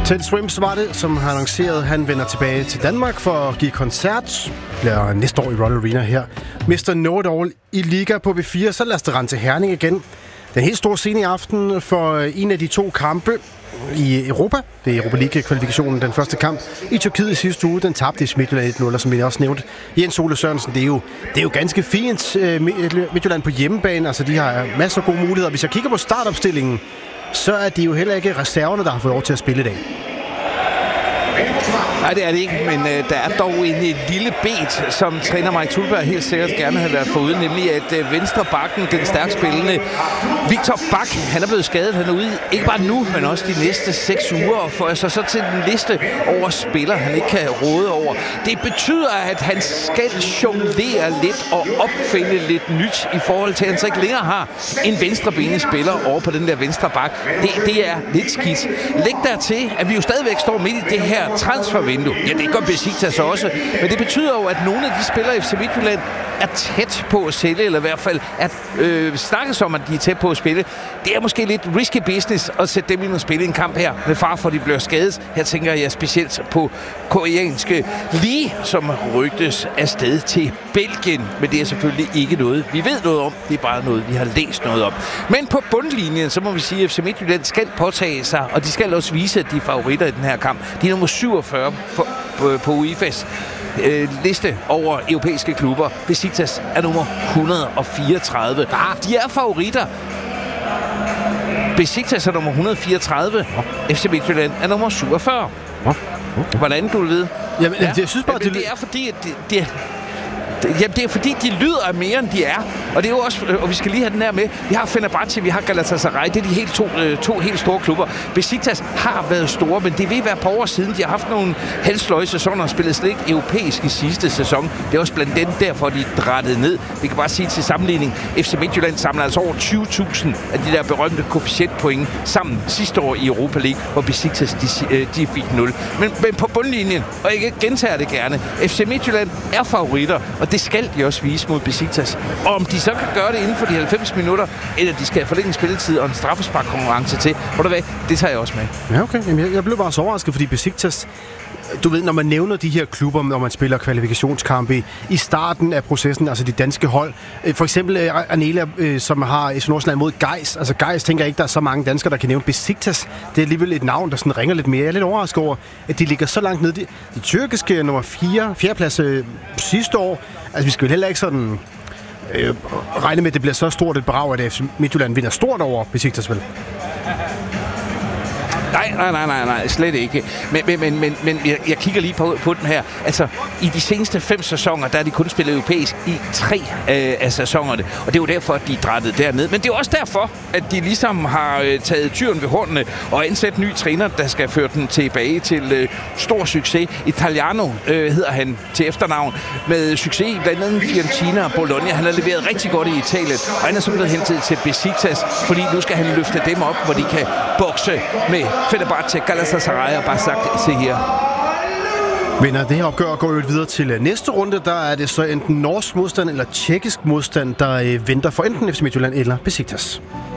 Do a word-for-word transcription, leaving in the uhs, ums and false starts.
Ted Swims var det, som har annonceret, at han vender tilbage til Danmark for at give koncert. Bliver næste år i Royal Arena her. mister Know-It-All i Liga på B fire, så lad os det rende til Herning igen. Den helt store scene i aften for en af de to kampe i Europa. Det er Europa League-kvalifikationen, den første kamp i Tyrkiet i sidste uge. Den tabte i Midtjylland et nul, som jeg også nævnte. Jens Ole Sørensen, det er jo, det er jo ganske fint. Midtjylland på hjemmebane, altså de har masser af gode muligheder. Hvis jeg kigger på startopstillingen, så er det jo heller ikke reserverne, der har fået lov til at spille i dag. Nej, det er det ikke, men øh, der er dog en et lille bet, som træner Mike Tulberg helt sikkert gerne havde været foruden, nemlig at øh, venstre bakken, den stærkt spillende Victor Bak, han er blevet skadet. Han er ude ikke bare nu, men også de næste seks uger, og får altså så til den liste over spillere, han ikke kan råde over. Det betyder, at han skal jonglere lidt og opfinde lidt nyt i forhold til, at han så ikke længere har en venstrebenet spiller over på den der venstre bak. Det, det er lidt skidt. Læg dertil, at vi jo stadigvæk står midt i det her transfervindue. Ja, det gør Besiktas også, men det betyder jo, at nogle af de spillere i F C Midtjylland er tæt på at sælge, eller i hvert fald at øh, snakkes om, at de er tæt på at spille. Det er måske lidt risky business at sætte dem ind og spille en kamp her, med far for, at de bliver skadet. Her tænker jeg specielt på koreanske Lee, som rygtes afsted til Belgien, men det er selvfølgelig ikke noget, vi ved noget om. Det er bare noget, vi har læst noget om. Men på bundlinjen, så må vi sige, at F C Midtjylland skal påtage sig, og de skal også vise, at de er favoritter i den her kamp. De er nummer syvogfyrre på, på, på U E F A's øh, liste over europæiske klubber. Besiktas er nummer et hundrede og fireogtredive. De er favoritter. Besiktas er nummer et hundrede og fireogtredive. F C Midtjylland er nummer syvogfyrre. Okay. Hvordan du ved? Jamen, ja. jeg synes bare, det, det er fordi, at det, det Jamen, det er fordi, de lyder mere, end de er. Og det er jo også, og vi skal lige have den her med, vi har Fenerbahce, vi har Galatasaray, det er de helt to, to helt store klubber. Besiktas har været store, men det vil være på år siden. De har haft nogle halvsløje sæsoner og spillet slet ikke europæisk i sidste sæson. Det er også blandt andet derfor, de drættede ned. Vi kan bare sige til sammenligning, F C Midtjylland samler altså over tyve tusind af de der berømte koefficientpoint sammen sidste år i Europa League, hvor Besiktas de, de fik nul. Men, men på bundlinjen, og jeg gentager det gerne, F C Midtjylland er favoritter, og det skal de også vise mod Besiktas. Og om de så kan gøre det inden for de halvfems minutter, eller de skal forlænge spilletid og en straffesparkkonkurrence til, hvor det, det tager jeg også med. Ja, okay. Jamen, jeg, jeg blev bare så overrasket, fordi Besiktas, du ved, når man nævner de her klubber, når man spiller kvalifikationskampe i, i starten af processen, altså de danske hold. For eksempel Anela, som har F C Nordsjælland mod Gais. Altså Gais tænker jeg ikke, der er så mange danskere, der kan nævne. Besiktas, det er alligevel et navn, der sådan ringer lidt mere. Jeg er lidt overrasket over, at de ligger så langt ned. De, de tyrkiske nummer fire, fjerdeplads øh, sidste år. Altså vi skal jo heller ikke sådan øh, regne med, at det bliver så stort et brag, at F C Midtjylland vinder stort over Besiktas, vel? Nej, nej, nej, nej, nej, slet ikke. Men, men, men, men, men jeg, jeg kigger lige på, på den her. Altså, i de seneste fem sæsoner, der er de kun spillet europæisk i tre øh, af sæsonerne. Og det er jo derfor, at de er drættet derned. Men det er også derfor, at de ligesom har øh, taget tyren ved hornene og ansat ny træner, der skal føre den tilbage til øh, stor succes. Italiano øh, hedder han til efternavn. Med succes i blandt andet Fiorentina og Bologna. Han har leveret rigtig godt i Italien. Og han er så blevet hentet til Besiktas, fordi nu skal han løfte dem op, hvor de kan bokse med Fenerbahce, Galatasaray og bare sagt, se her. Vinder det her opgør og går jo videre til næste runde. Der er det så enten norsk modstand eller tjekkisk modstand, der venter for enten F C Midtjylland eller Besiktas.